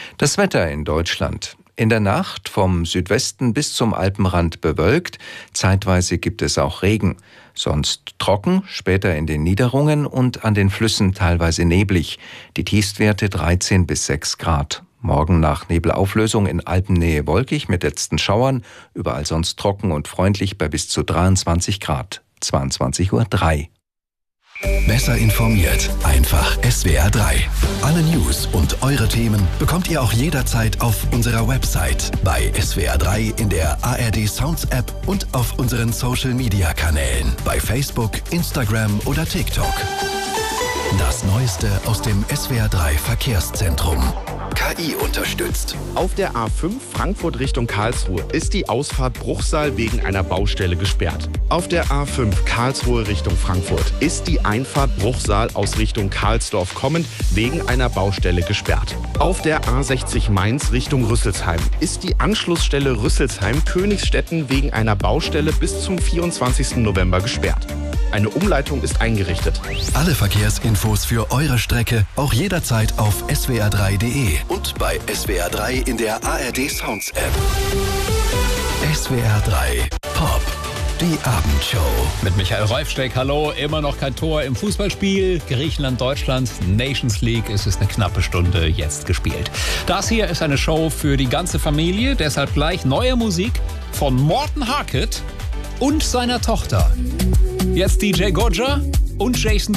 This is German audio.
Das Wetter in Deutschland. In der Nacht vom Südwesten bis zum Alpenrand bewölkt, zeitweise gibt es auch Regen. Sonst trocken, später in den Niederungen und an den Flüssen teilweise neblig. Die Tiefstwerte 13 bis 6 Grad. Morgen nach Nebelauflösung in Alpennähe wolkig mit letzten Schauern, überall sonst trocken und freundlich bei bis zu 23 Grad. 22:03 Uhr. Besser informiert, einfach SWR 3. Alle News und eure Themen bekommt ihr auch jederzeit auf unserer Website, bei SWR 3 in der ARD Sounds App und auf unseren Social Media Kanälen, bei Facebook, Instagram oder TikTok. Das Neueste aus dem SWR 3 Verkehrszentrum. KI unterstützt. Auf der A5 Frankfurt Richtung Karlsruhe ist die Ausfahrt Bruchsal wegen einer Baustelle gesperrt. Auf der A5 Karlsruhe Richtung Frankfurt ist die Einfahrt Bruchsal aus Richtung Karlsdorf kommend wegen einer Baustelle gesperrt. Auf der A60 Mainz Richtung Rüsselsheim ist die Anschlussstelle Rüsselsheim-Königsstetten wegen einer Baustelle bis zum 24. November gesperrt. Eine Umleitung ist eingerichtet. Alle Verkehrsinfos für eure Strecke auch jederzeit auf swr3.de und bei SWR 3 in der ARD Sounds App. SWR 3 Pop. Die Abendshow. Mit Michael Reifsteck, hallo. Immer noch kein Tor im Fußballspiel. Griechenland-Deutschland, Nations League. Es ist eine knappe Stunde jetzt gespielt. Das hier ist eine Show für die ganze Familie. Deshalb gleich neue Musik von Morten Harket und seiner Tochter. Jetzt DJ Gojja und Jason